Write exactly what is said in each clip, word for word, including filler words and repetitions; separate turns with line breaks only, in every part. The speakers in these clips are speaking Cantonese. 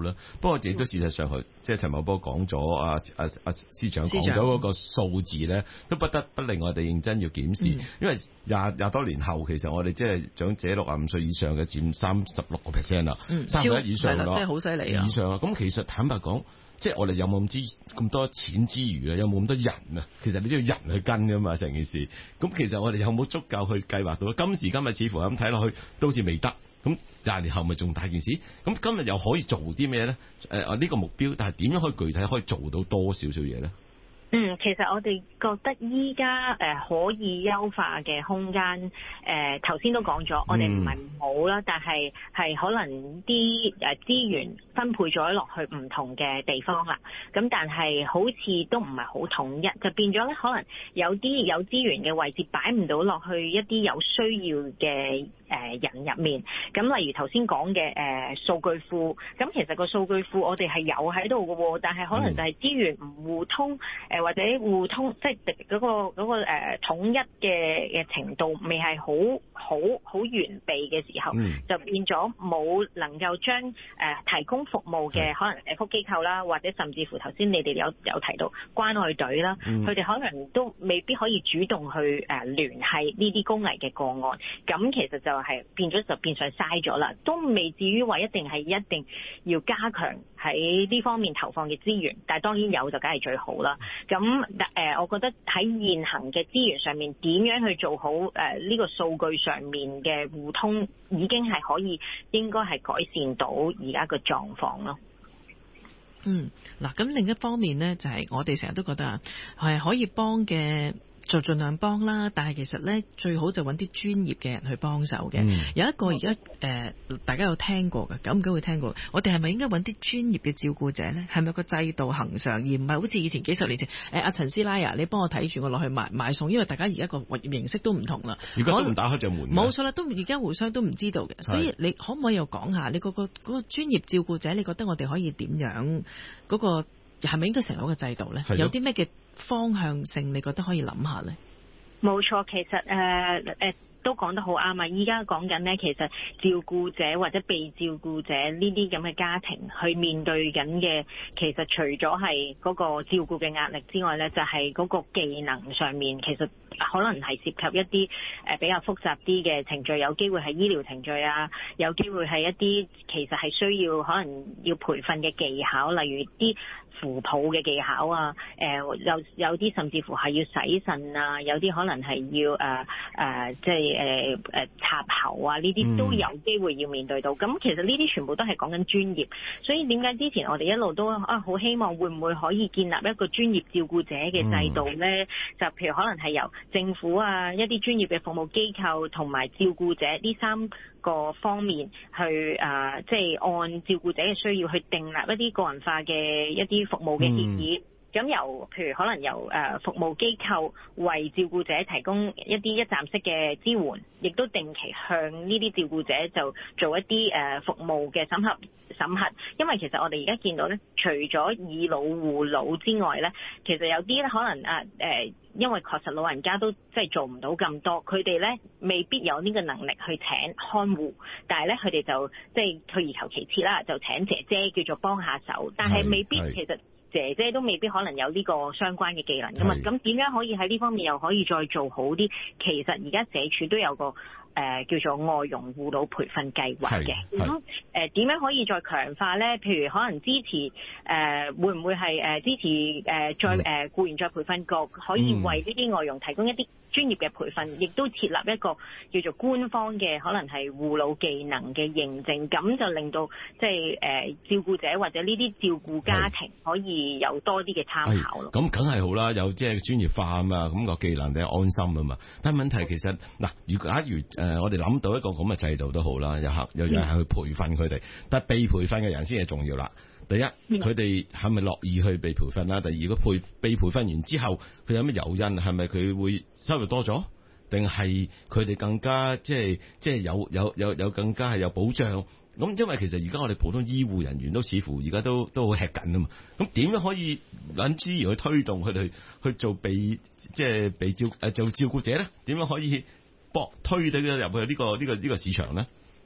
啦。不過亦都事實上，佢即係陳茂波講咗，阿阿阿司長講咗嗰個數字咧，都不得不令我哋認真要檢視，嗯、因為廿廿多年後，其實我哋即係長者六十五歲以上嘅佔三十六個 percent 啦，三分一以上咯，
即係好犀利啊！
以上啊，咁其實坦白講，即係我哋有冇咁之咁多錢之餘啊，有冇咁多人啊？其實你都要人去跟噶嘛，成件事。咁其實我哋有冇足夠去計劃到？今時今日似乎咁睇落去，都好似未得。咁廿年後咪仲大件事？咁今日又可以做啲咩咧？誒、呃，呢、這個目標，但係點樣可以具體可以做到多少少嘢咧？
嗯，其實我哋覺得依家誒可以優化嘅空間，誒頭先都講咗，我哋唔係冇啦，但係係可能啲誒資源分配咗落去唔同嘅地方啦。咁但係好似都唔係好統一，就變咗咧，可能有啲有資源嘅位置擺唔到落去一啲有需要嘅誒人入面。咁例如頭先講嘅誒數據庫，咁其實個數據庫我哋係有喺度嘅，但係可能就係資源唔互通。誒或者互通，即係嗰個嗰個誒統一嘅嘅程度未係好好好完備嘅時候，嗯、就變咗冇能夠將誒提供服務嘅可能社福機構啦，或者甚至乎頭先你哋有有提到關愛隊啦，佢哋、嗯、可能都未必可以主動去誒聯繫呢啲高危嘅個案，咁其實就係變咗就變相嘥咗啦，都未至於話一定係一定要加強喺呢方面投放嘅資源，但係當然有就梗係最好啦。咁誒、呃，我覺得喺現行嘅資源上面，點樣去做好誒呢、呃這個數據上面嘅互通，已經係可以應該係改善到而家個狀況咯。
嗯，嗱，咁另一方面呢，就係、是、我哋成日都覺得啊，係可以幫嘅。就盡量幫啦，但係其實咧最好就揾啲專業嘅人去幫手嘅。嗯、有一個而家誒，大家有聽過嘅，久唔久會聽過。我哋係咪應該揾啲專業嘅照顧者咧？係咪個制度恒常，而唔係好似以前幾十年前誒阿陳師奶啊，你幫我睇住我落去買買餸，因為大家而家個形式都唔同啦。而家
都唔打開隻門。冇
錯啦，都而家互相都唔知道嘅。所以你可唔可以又講下你嗰、嗰個嗰、嗰個專業照顧者？你覺得我哋可以點樣嗰、嗰個係咪應該成為一個制度咧？的有啲咩嘅方向性，你覺得可以諗下咧？
冇錯，其實誒誒、呃呃、都講得好啱啊！依家講緊咧，其實照顧者或者被照顧者呢啲咁嘅家庭去面對緊嘅，其實除咗係嗰個照顧嘅壓力之外咧，就係、是、嗰個技能上面，其實可能係涉及一啲誒比較複雜啲嘅程序，有機會係醫療程序啊，有機會係一啲其實係需要可能要培訓嘅技巧，例如啲扶抱嘅技巧啊，誒、呃、有有啲甚至乎係要洗腎啊，有啲可能係要誒誒、呃呃、即係誒誒插喉啊，呢啲都有機會要面對到。咁、嗯、其實呢啲全部都係講緊專業，所以點解之前我哋一路都啊好希望會唔會可以建立一個專業照顧者嘅制度咧？嗯、就譬如可能係由政府啊一啲專業嘅服務機構同埋照顧者呢三個方面去誒、呃，即係按照顧者嘅需要去訂立一啲個人化嘅一啲服務嘅協議。咁、嗯、由譬如可能由誒、呃、服務機構為照顧者提供一啲一站式嘅支援，亦都定期向呢啲照顧者就做一啲誒、呃、服務嘅審核審核。因為其實我哋而家見到咧，除咗以老護老之外咧，其實有啲咧可能啊誒。呃因為確實老人家都即係做唔到咁多，佢哋咧未必有呢個能力去請看護，但係咧佢哋就即係退而求其次啦，就請姐姐叫做幫下手，但係未必其實姐姐都未必可能有呢個相關嘅技能㗎嘛。咁點樣可以喺呢方面又可以再做好啲？其實而家社署都有個誒、呃、叫做外傭護老培訓計劃嘅，咁誒點樣可以再強化咧？譬如可能支持誒、呃、會唔會係誒支持誒、呃、再誒、呃、僱員再培訓局可以為呢啲外傭提供一啲專業嘅培訓，亦都設立一個叫做官方嘅可能係護老技能嘅認證，咁就令到即係誒照顧者或者呢啲照顧家庭可以有多啲嘅參考咯。
咁梗係好啦，有即係專業化啊嘛，咁、那個技能你安心啊嘛。但係問題其實嗱，如果假如誒、呃、我哋諗到一個咁嘅制度都好啦，有客有人係去培訓佢哋，嗯、但係被培訓嘅人先係重要啦。第一，佢哋係咪樂意去被培訓啦？第二，如果培被培訓完之後，佢有咩誘因？係咪佢會收入多咗？定係佢哋更加即係即係有有有有更加係有保障？咁因為其實而家我哋普通醫護人員都似乎而家都都好吃緊啊嘛。咁點樣可以揾資源去推動佢哋去做被即係被照誒做照顧者咧？點樣可以搏推到佢入去呢個呢個呢個市場咧？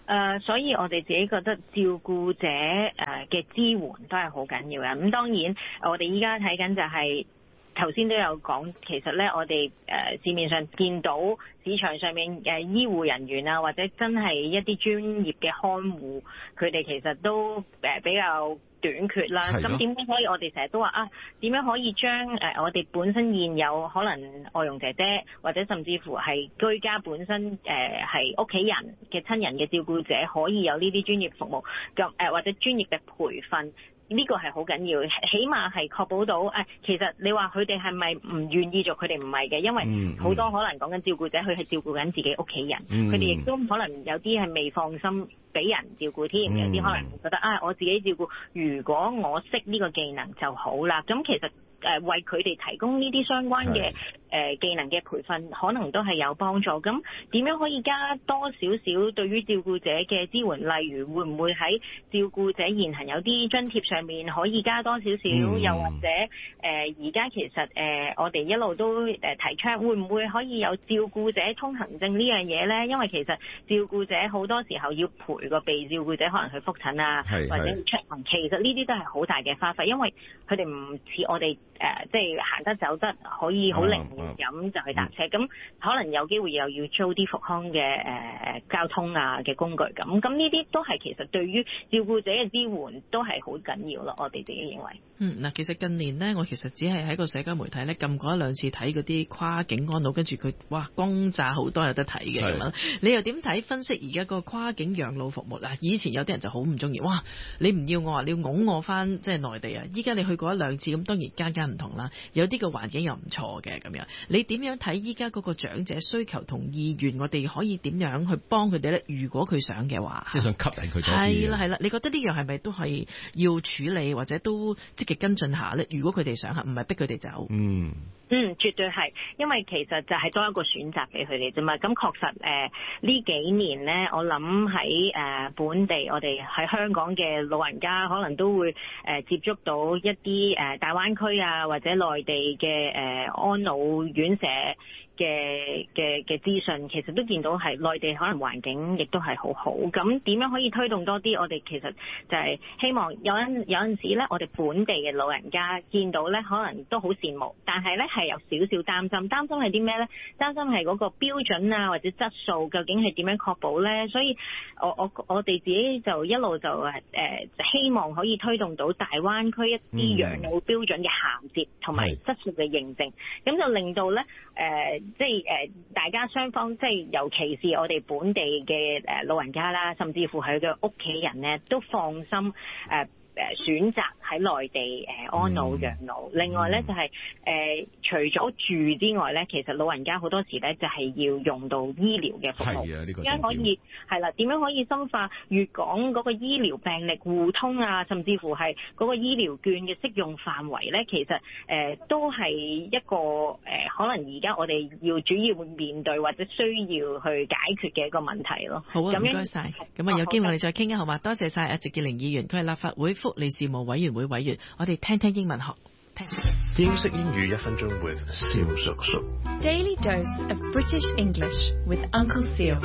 呃，所以我哋自己覺得照顧者誒嘅支援都係好緊要嘅。咁當然，我哋依家睇緊就係頭先都有講，其實咧我哋誒、呃、市面上見到市場上面嘅醫護人員啊，或者真係一啲專業嘅看護，佢哋其實都誒比較短缺啦。咁點解可以我哋成日都話啊？點樣可以將誒、呃、我哋本身現有可能外傭姐姐，或者甚至乎係居家本身誒係屋企人嘅親人嘅照顧者，可以有呢啲專業服務咁誒、呃，或者專業嘅培訓。呢個係好緊要，起碼係確保到誒、哎。其實你話佢哋係咪唔願意做？佢哋唔係嘅，因為好多可能講緊照顧者，佢係照顧緊自己屋企人，佢哋亦都可能有啲係未放心俾人照顧添，有啲可能覺得啊，我自己照顧，如果我識呢個技能就好啦。咁其實。誒、呃、為佢哋提供呢啲相關嘅誒、呃、技能嘅培訓，可能都係有幫助。咁點樣可以加多少少對於照顧者嘅支援？例如會唔會喺照顧者現行有啲津貼上面可以加多少少？嗯、又或者誒而家其實誒、呃、我哋一路都誒提倡，會唔會可以有照顧者通行證呢樣嘢咧？因為其實照顧者好多時候要陪個被照顧者可能去覆診啊，或者出行，其實呢啲都係好大嘅花費，因為佢哋唔似我哋。誒、呃，即係行得走得可以好靈活咁就去搭車，咁、嗯、可能有機會又要租啲復康嘅誒、呃、交通啊嘅工具咁，咁呢啲都係其實對於照顧者嘅支援都係好緊要咯，我哋自己認為。
嗯，嗱，其實近年呢，我其實只係喺個社交媒體咧撳過一兩次睇嗰啲跨境安老，跟住佢哇轟炸好多有得睇嘅咁樣。你又點睇分析而家個跨境養老服務啊？以前有啲人就好唔中意，哇！你唔要我啊，你要擁我翻即係內地啊！依家你去過一兩次，咁當然間間唔同啦，有啲個環境又唔錯嘅咁樣。你點樣睇依家嗰個長者需求同意願？我哋可以點樣去幫佢哋咧？如果佢想嘅話，
即係想吸引佢多啲。
係啦係啦，你覺得呢樣係咪都係要處理或者都積極跟進下咧？如果佢哋想，唔係逼佢哋走。
嗯嗯，絕對係，因為其實就係多一個選擇俾佢哋啫嘛。咁確實誒呢、呃、幾年咧，我諗喺誒本地，我哋喺香港嘅老人家可能都會誒、呃、接觸到一啲誒、呃、大灣區啊或者內地嘅誒、呃、安老院舍嘅嘅嘅資訊，其實都見到係內地可能環境亦都係好好。咁點樣可以推動多啲？我哋其實就係希望有陣有陣時咧，我哋本地嘅老人家見到咧，可能都好羨慕，但係咧係有少少擔心。擔心係啲咩咧？擔心係嗰個標準啊或者質素究竟係點樣確保咧？所以我我我哋自己就一路就誒、呃、希望可以推動到大灣區一啲養老標準嘅銜接同埋質素嘅認證，咁、嗯、就令到咧誒。呃即係誒、呃，大家雙方即係尤其是我哋本地嘅誒老人家啦，甚至乎佢嘅屋企人咧，都放心誒。呃誒選擇喺內地誒安老養老，嗯、另外咧就係、是、誒、呃、除咗住之外咧，其實老人家好多時咧就係要用到醫療嘅服務。係啊，呢個點樣可以係啦？點樣可以深化粵港嗰個醫療病歷互通啊？甚至乎係嗰個醫療券嘅適用範圍咧，其實誒、呃、都係一個誒、呃、可能而家我哋要主要面對或者需要去解決嘅一個問題咯。好啊，唔該晒。咁啊，有機會我哋再傾一好嘛？多謝晒阿席潔玲議員，佢係立法會福利事務委員會委員，我哋聽聽英文學。
英式英語一分鐘 with 蕭叔叔。
Daily dose of British English with Uncle Seal。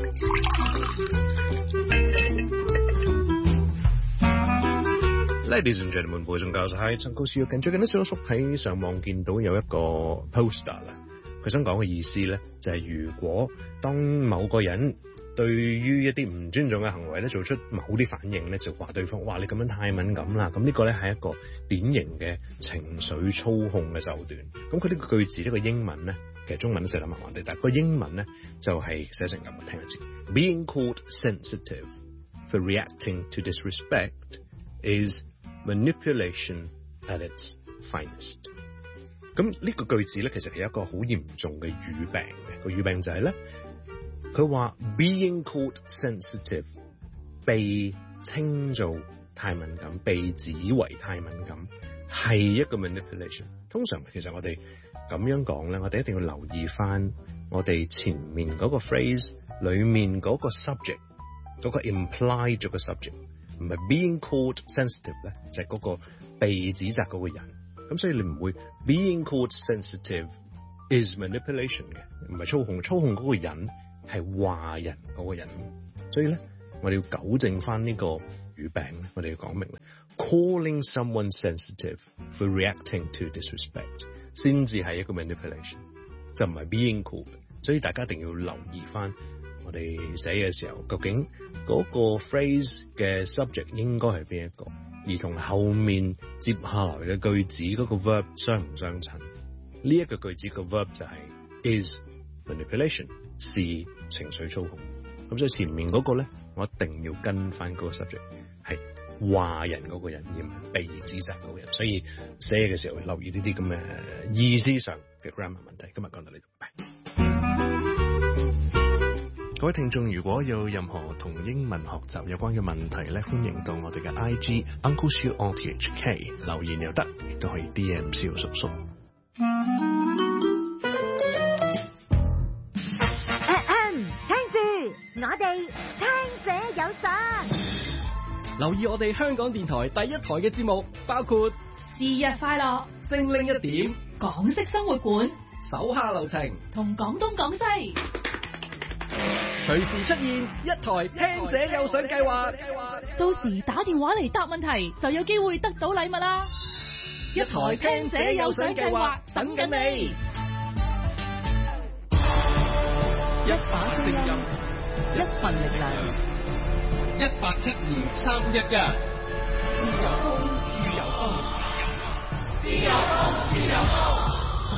Ladies and gentlemen, boys and girls, hi, it's Uncle Seal。最近咧，蕭叔叔喺上網見到有一個 poster 啦，佢想講嘅意思咧，就係、是、如果當某個人對於一啲唔尊重嘅行為咧，做出某啲反應咧，就話對方，哇，你咁樣太敏感啦！咁呢個咧係一個典型嘅情緒操控嘅手段。咁佢呢個句子呢、呢個英文咧，其實中文都寫得麻麻地，但係個英文咧就係、是、寫成咁嘅，聽下先。Being called sensitive for reacting to disrespect is manipulation at its finest。咁呢個句子咧，其實係一個好嚴重嘅語病嘅，個語病就係咧。佢話 being called sensitive 被稱做太敏感，被指為太敏感係一個 manipulation。通常其實我哋咁樣講咧，我哋一定要留意翻我哋前面嗰個 phrase 裏面嗰個 subject 嗰個 implied 咗個 subject， 唔係 being called sensitive 咧，就係嗰個被指責嗰個人。咁所以你唔會 being called sensitive is manipulation 嘅，唔係操控，操控嗰個人係話人嗰個人，所以咧我哋要糾正翻呢個語病咧，我哋要講明咧 ，calling someone sensitive for reacting to disrespect 先至係一個 manipulation， 就唔係 being cool。所以大家一定要留意翻我哋寫嘅時候，究竟嗰個 phrase 嘅 subject 應該係邊一個，而同後面接下來嘅句子嗰個 verb 相唔相襯？呢一個句子個 verb 就係 is manipulation， 是情緒操控。咁所以前面嗰個咧，我一定要跟翻嗰個 subject 係話人嗰個人，而唔係被指責嗰個人。所以寫嘅時候留意呢啲咁嘅意思上嘅 grammar 問題。今日講到呢度，拜。各位聽眾，如果有任何同英文學習有關嘅問題咧，歡迎到我哋嘅 I G Uncle Siu R T H K 留言又得，亦都可以 D M 蕭叔叔。
聽住，我哋聽者有神。
留意我哋香港電台第一台嘅節目，包括
是日快樂、
精靈一點、
港式生活館、
手下留情
同廣東廣西。
隨時出現一台聽者有賞計劃，
到時打電話嚟答問題就有機會得到禮物啦！一台聽者有賞計劃等緊你，
一把聲音，
一份力量，
一八七二三一一，
自由風，自由風，
自由風，自由風。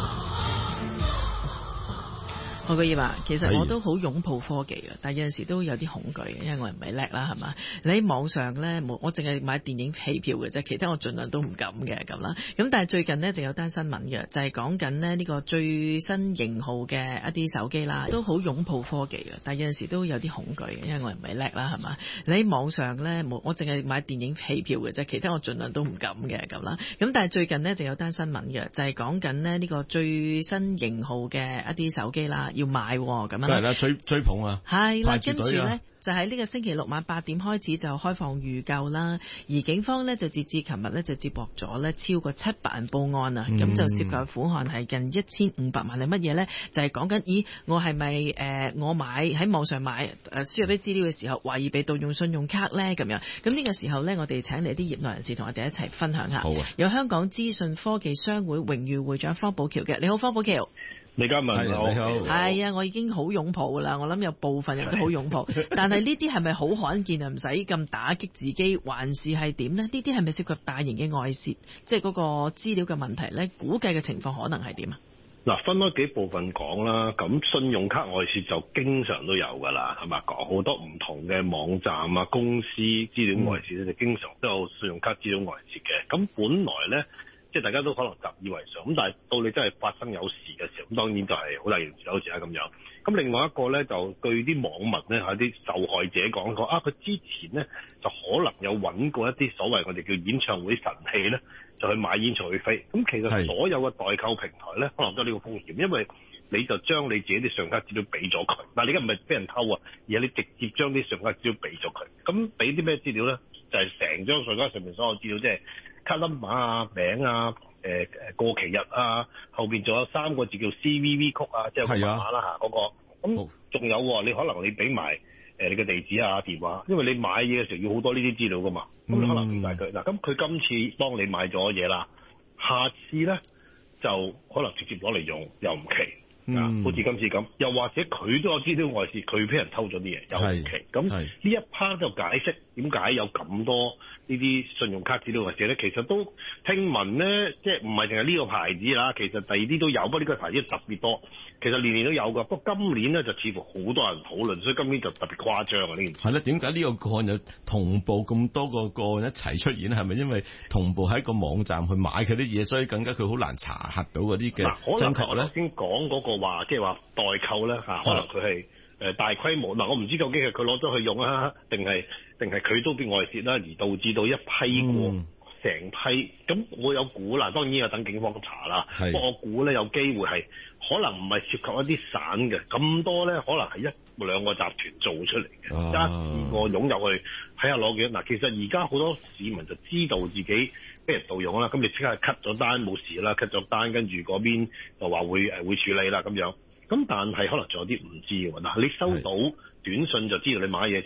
何國業啊，其實我都好擁抱科技嘅，但係有陣時都有啲恐懼嘅，因為我唔係叻啦，係嘛？你喺網上咧，冇我淨係買電影戲票嘅啫，其他我盡量都唔敢嘅咁啦。咁但係最近呢，就有單新聞嘅，就係講緊呢呢個最新型號嘅一啲手機啦，都好擁抱科技嘅，但係有陣時都有啲恐懼嘅，因為我唔係叻啦，係嘛？你喺網上咧，冇我淨係買電影戲票嘅啫，其他我盡量都唔敢嘅咁啦。咁但係最近呢，就有單新聞嘅，就係講緊呢呢個最新型號嘅一啲手機啦。要買咁樣，
係啦，追追捧啊，
係啦，跟住
啊
咧就喺呢個星期六晚八點開始就開放預購啦。而警方咧就截至琴日咧就接獲咗咧超過七百人報案啊，咁、嗯、就涉及款項係近一千五百萬係乜嘢咧？就係講緊，咦，我係咪誒我買喺網上買誒、呃、輸入啲資料嘅時候，懷疑被盜用信用卡咧咁樣？咁呢個時候咧，我哋請嚟啲業內人士同我哋一齊分享下。
好啊，有
香港資訊科技商會榮譽會長方保僑嘅，你好，方保僑。
李嘉文，你好，
係啊，我已經好擁抱啦，我諗有部分人都好擁抱，但係呢啲係咪好罕見啊？唔使咁打擊自己，還是係點呢？呢啲係咪涉及大型嘅外泄，即係嗰個資料嘅問題呢？估計嘅情況可能係點啊？
嗱，分開幾部分講啦。咁信用卡外泄就經常都有噶啦，係咪講好多唔同嘅網站啊、公司資料外泄咧，就經常都有信用卡資料外泄嘅。咁本來呢。即係大家都可能習以為常，咁但係到你真係發生有事嘅時候，咁當然就係好大件事，有時係咁樣。咁另外一個咧，就據啲網民咧，係啲受害者講過啊，佢之前咧就可能有揾過一啲所謂我哋叫演唱會神器咧，就去買演唱會飛。咁其實所有嘅代購平台咧，可能都有呢個風險，因為你就將你自己啲信用卡資料俾咗佢，但係你而家唔係俾人偷啊，而係你直接將啲信用卡資料俾咗佢。咁俾啲咩資料咧？就係成張信用卡上面所有資料，即係卡 number 啊、名啊、誒誒過期日啊，後邊仲有三個字叫 C V V 曲啊，即係個密碼啦嚇嗰個。咁仲有喎，你可能你俾埋誒你嘅地址啊、電話，因為你買嘢嘅時候要好多呢啲資料噶嘛。咁你可能俾晒佢嗱，咁佢今次當你買咗嘢啦，下次咧就可能直接攞嚟用又唔奇。嗯，好似今次咁，又或者佢都有資料外泄，佢俾人偷咗啲嘢，又唔奇。咁呢一 part 就解釋點解有咁多呢啲信用卡資料外泄咧？其實都聽聞咧，即係唔係淨係呢個牌子啦，其實第二啲都有，不過呢個牌子特別多。其實年年都有㗎，不過今年咧就似乎好多人討論，所以今年就特別誇張啊！呢件事
係啦，點解呢個個案有同步咁多個個案一齊出現咧？係咪因為同步喺個網站去買佢啲嘢，所以更加佢好難查核到嗰啲嘅真確咧？
頭先講嗰個話，即係話代購咧嚇，可能佢係誒大規模嗱，我唔知究竟係佢攞咗去用啊，定係定係佢都變外泄啦，而導致到一批過。嗯成批咁，我有估啦，當然要等警方查啦。不過我估咧有機會係可能唔係涉及一啲散嘅，咁多咧可能係一兩個集團做出嚟嘅，一次過湧入去睇下攞幾多。嗱，其實而家好多市民就知道自己俾人盜用啦，咁你即刻 cut 咗單冇事啦 ，cut 咗單跟住嗰邊就話會誒會處理啦咁樣。咁但係可能仲有啲唔知嘅喎。嗱，你收到短信就知道你買嘢啫。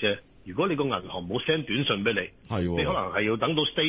如果你個銀行冇 send 短信俾你，
係
你可能係要等到 stay